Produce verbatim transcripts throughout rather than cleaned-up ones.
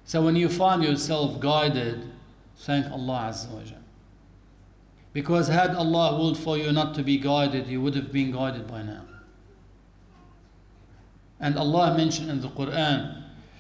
So when you find yourself guided, thank Allah Azza wa Jal. Because had Allah willed for you not to be guided, you would have been guided by now. And Allah mentioned in the Quran,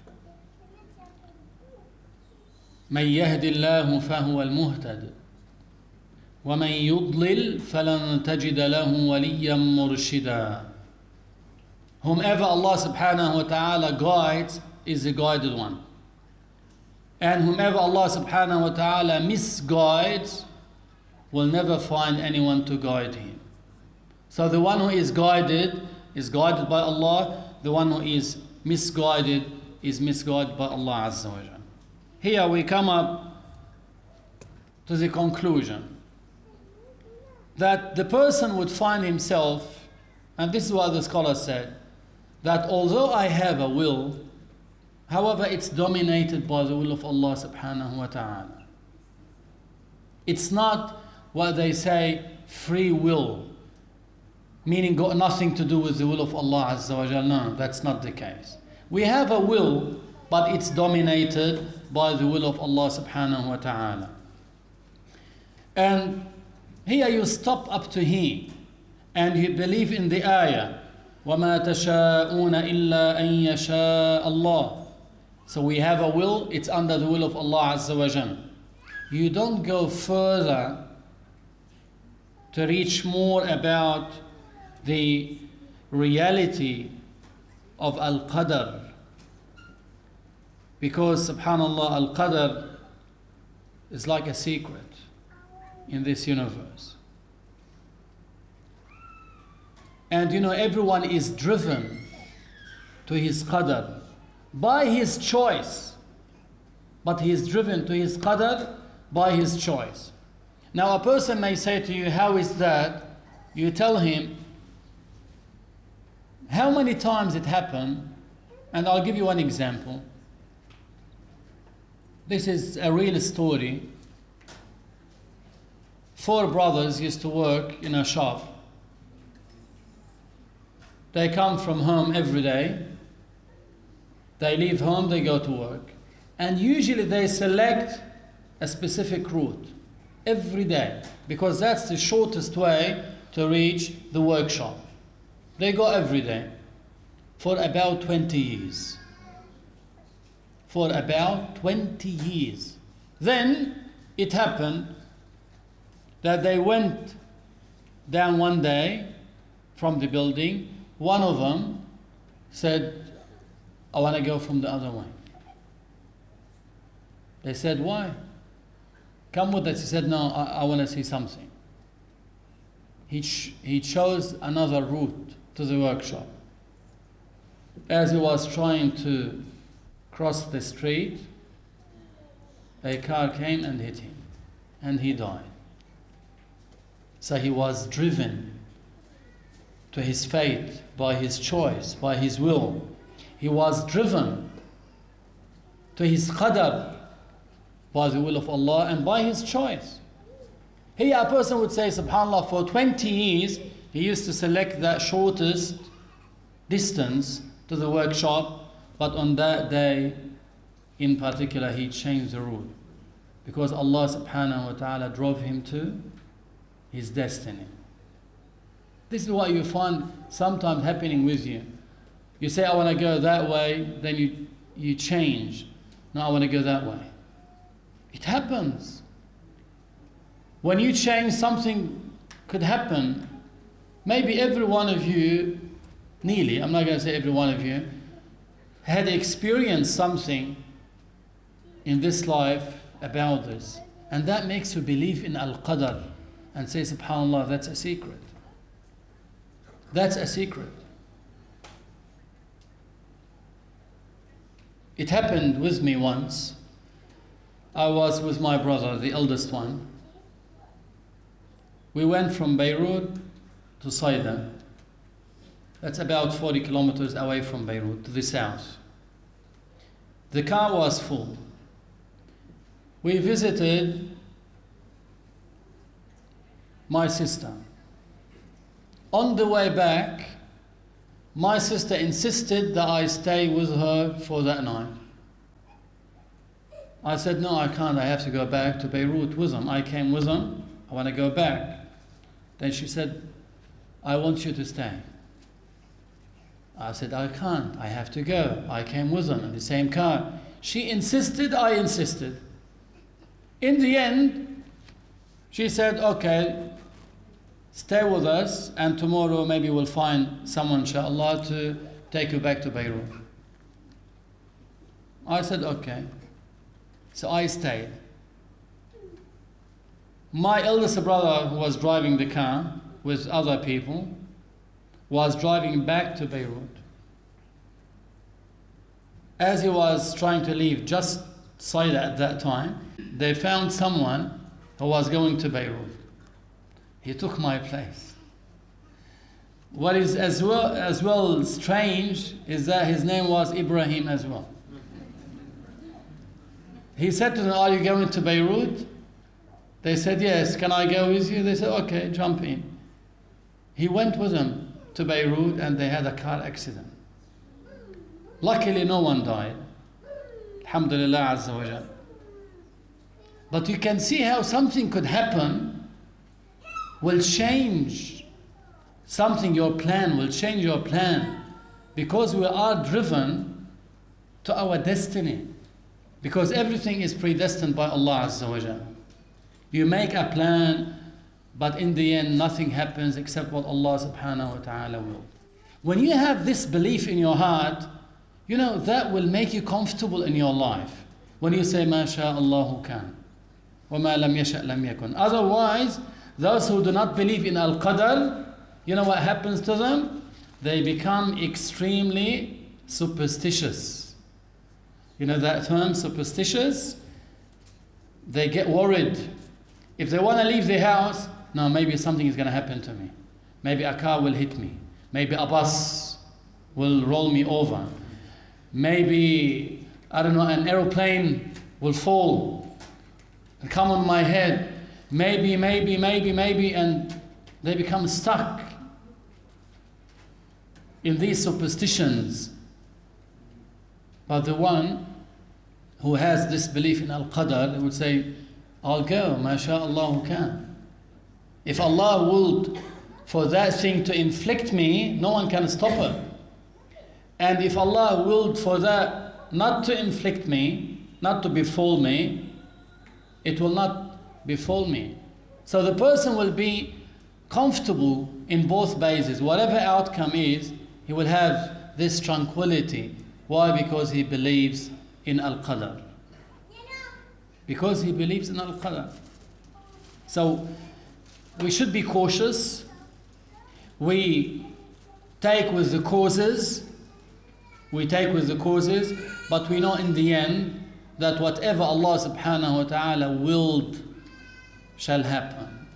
مَنْ يَهْدِ اللَّهُ فَهُوَ الْمُهْتَدِ وَمَنْ يُضْلِلْ فَلَنْ تَجِدَ لَهُ وَلِيًّا مُرْشِدًا. Whomever Allah subhanahu wa ta'ala guides is the guided one. And whomever Allah subhanahu wa ta'ala misguides will never find anyone to guide him. So the one who is guided is guided by Allah. The one who is misguided is misguided by Allah Azza wa Jal. Here we come up to the conclusion that the person would find himself, and this is what the scholar said, that although I have a will, however it's dominated by the will of Allah subhanahu wa ta'ala. It's not what they say free will, meaning got nothing to do with the will of Allah Azza wa Jal. No, that's not the case. We have a will, but it's dominated by the will of Allah subhanahu wa ta'ala. And here you stop up to here and you believe in the ayah, وَمَا تَشَاءُونَ إِلَّا أَن يَشَاءَ اللَّهُ. So we have a will, it's under the will of Allah Azza wa Jal. You don't go further to reach more about the reality of Al-Qadr. Because subhanallah, Al-Qadr is like a secret in this universe. And you know, everyone is driven to his Qadr by his choice. But he is driven to his Qadr by his choice. Now a person may say to you, how is that? You tell him how many times it happened, and I'll give you one example. This is a real story. Four brothers used to work in a shop. They come from home every day. They leave home, they go to work. And usually they select a specific route every day, because that's the shortest way to reach the workshop. They go every day for about twenty years. For about twenty years. Then it happened that they went down one day from the building. One of them said, I want to go from the other way. They said, why? Come with us. He said, no, I, I want to see something. He, ch- he chose another route to the workshop. As he was trying to cross the street, a car came and hit him, and he died. So he was driven to his fate by his choice, by his will. He was driven to his qadr by the will of Allah and by his choice. Here a person would say, subhanAllah, for twenty years he used to select that shortest distance to the workshop, but on that day in particular he changed the route because Allah subhanahu wa ta'ala drove him to his destiny. This is what you find sometimes happening with you. You say, I want to go that way, then you, you change. No, I want to go that way. It happens. When you change, something could happen. Maybe every one of you, nearly, I'm not going to say every one of you, had experienced something in this life about this. And that makes you believe in Al-Qadr and say, subhanAllah, that's a secret. That's a secret. It happened with me once. I was with my brother, the eldest one. We went from Beirut to Saida. That's about forty kilometers away from Beirut, to the south. The car was full. We visited my sister. On the way back, my sister insisted that I stay with her for that night. I said, no, I can't. I have to go back to Beirut with him. I came with him. I want to go back. Then she said, I want you to stay. I said, I can't. I have to go. I came with him in the same car. She insisted. I insisted. In the end, she said, okay, stay with us, and tomorrow maybe we'll find someone, inshallah, to take you back to Beirut. I said, okay. So I stayed. My eldest brother, who was driving the car with other people, was driving back to Beirut. As he was trying to leave just Saida at that time, they found someone who was going to Beirut. He took my place. What is as well, as well strange is that his name was Ibrahim as well. He said to them, are you going to Beirut? They said, yes. Can I go with you? They said, okay, jump in. He went with them to Beirut and they had a car accident. Luckily, no one died. Alhamdulillah Azza wa Jal. But you can see how something could happen, will change something, your plan, will change your plan, because we are driven to our destiny. Because everything is predestined by Allah Azza wa Jal. You make a plan, but in the end nothing happens except what Allah subhanahu wa ta'ala will. When you have this belief in your heart, you know, that will make you comfortable in your life. When you say, Ma sha Allahu kan, wa ma lam yasha' lam yakun. Otherwise, those who do not believe in Al-Qadr, you know what happens to them? They become extremely superstitious. You know that term, superstitious? They get worried. If they want to leave their house, no, maybe something is going to happen to me. Maybe a car will hit me. Maybe a bus will roll me over. Maybe, I don't know, an aeroplane will fall and come on my head. Maybe, maybe, maybe, maybe, and they become stuck in these superstitions. But the one who has this belief in Al-Qadr would say, I'll go, ma sha Allahu kan. If Allah willed for that thing to inflict me, no one can stop it. And if Allah willed for that not to inflict me, not to befall me, it will not befall me. So the person will be comfortable in both bases. Whatever outcome is, he will have this tranquility. Why? Because he believes in Al-Qadr. Because he believes in Al-Qadr. So we should be cautious. We take with the causes. We take with the causes, but we know in the end that whatever Allah subhanahu wa ta'ala willed shall happen.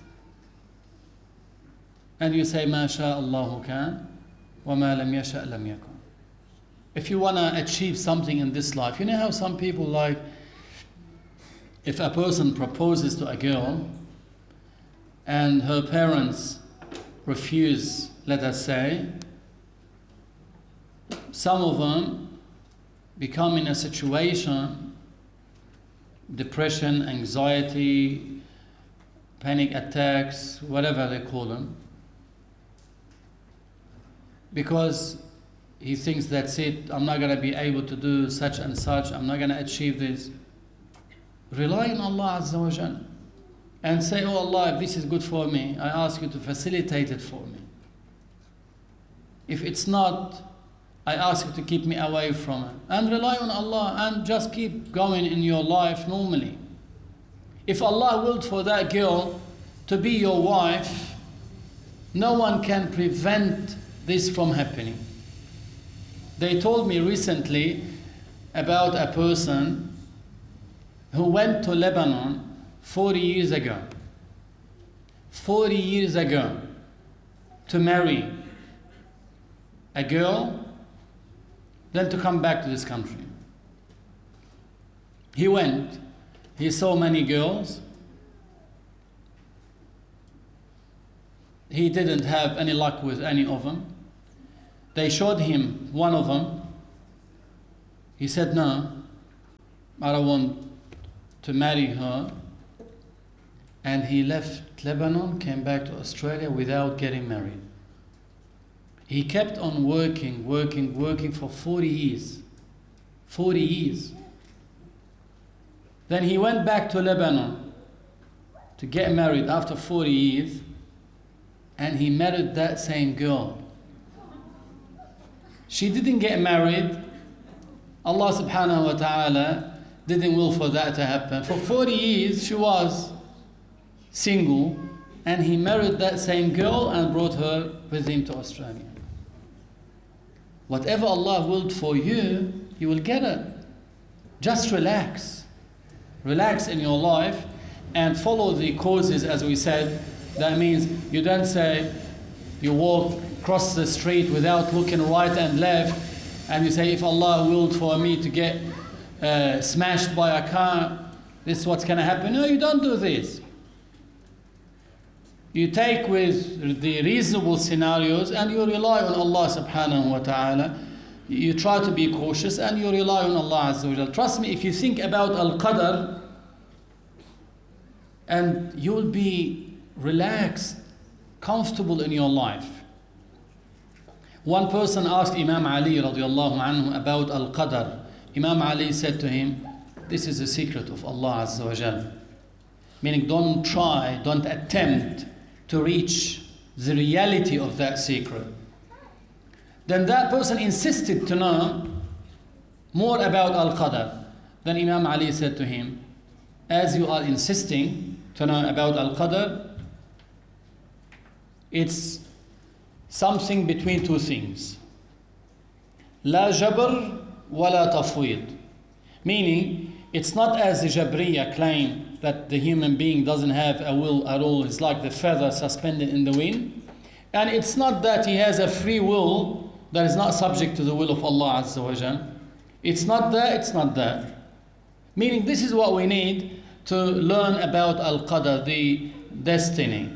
And you say, Ma sha Allahu kan, wa ma lam yasha' lam yakun. If you want to achieve something in this life, you know how some people like, if a person proposes to a girl and her parents refuse, let us say, some of them become in a situation, depression, anxiety, panic attacks, whatever they call them, because he thinks that's it, I'm not going to be able to do such and such, I'm not going to achieve this. Rely on Allah Azza wa Jal and say, oh Allah, if this is good for me, I ask you to facilitate it for me. If it's not, I ask you to keep me away from it. And rely on Allah and just keep going in your life normally. If Allah willed for that girl to be your wife, no one can prevent this from happening. They told me recently about a person who went to Lebanon forty years ago. forty years ago to marry a girl, then to come back to this country. He went, he saw many girls. He didn't have any luck with any of them. They showed him one of them. He said, no, I don't want to marry her, and he left Lebanon, came back to Australia without getting married. He kept on working, working, working for forty years. forty years. Then he went back to Lebanon to get married after forty years, and he married that same girl. She didn't get married. Allah subhanahu wa ta'ala didn't will for that to happen. For forty years she was single, and he married that same girl and brought her with him to Australia. Whatever Allah willed for you, you will get it. Just relax. Relax in your life and follow the causes, as we said. That means you don't say, you walk across the street without looking right and left, and you say, if Allah willed for me to get uh, smashed by a car, this is what's going to happen. No, you don't do this. You take with the reasonable scenarios and you rely on Allah subhanahu wa ta'ala. You try to be cautious and you rely on Allah Azza wa Jal. Trust me, if you think about Al-Qadr, and you'll be relaxed, comfortable in your life. One person asked Imam Ali radiallahu anhu about Al-Qadr. Imam Ali said to him, this is a secret of Allah Azza wa Jal. Meaning, don't try, don't attempt to reach the reality of that secret. Then that person insisted to know more about Al-Qadr. Then Imam Ali said to him, as you are insisting to know about Al-Qadr, it's something between two things. La jabr wa la tafwid. Meaning, it's not as the Jabriya claim that the human being doesn't have a will at all. It's like the feather suspended in the wind. And it's not that he has a free will that is not subject to the will of Allah Azza wa Jal. It's not that, it's not that. Meaning, this is what we need to learn about Al-Qadr, the destiny.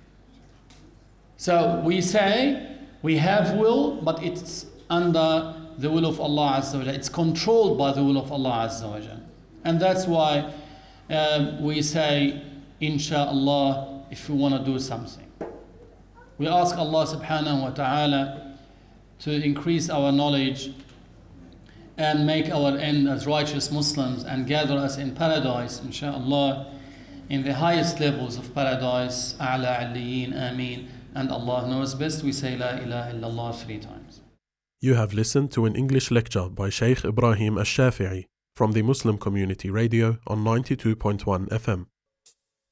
So we say we have will, but it's under the will of Allah Azza wa Jal. It's controlled by the will of Allah Azza wa Jal. And that's why uh, we say, Insha'Allah, if we want to do something. We ask Allah subhanahu wa ta'ala to increase our knowledge and make our end as righteous Muslims and gather us in paradise, Insha'Allah, in the highest levels of paradise, A'la Aliyin, Ameen. And Allah knows best. We say La ilaha illallah three times. You have listened to an English lecture by Shaykh Ibrahim Ash-Shafi'i from the Muslim Community Radio on ninety-two point one F M.